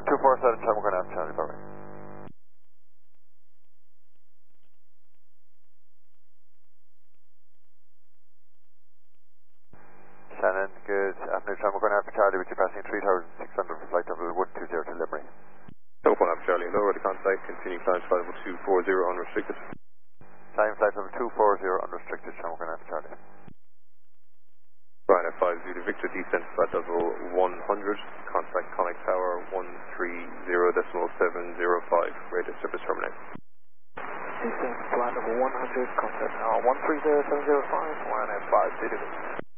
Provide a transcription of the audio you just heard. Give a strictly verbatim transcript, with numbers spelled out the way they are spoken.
one two four seven, Tom, we're going to have Charlie, bye-bye. Shannon, good afternoon, Tom, we're going to have Charlie with you passing three thousand six hundred for flight level one two zero to Limerick. So one up Charlie, lower the contact, continue climb flight level two four zero unrestricted. Time flight level two four zero unrestricted, Tom, we're going to have Charlie. Ryanair five Zulu Victor, descent flight level one hundred, contact Connect Tower one three zero decimal seven zero five, radio service terminate. Descent flight level one hundred, contact tower one three zero seven zero five, Ryanair five Zulu Victor.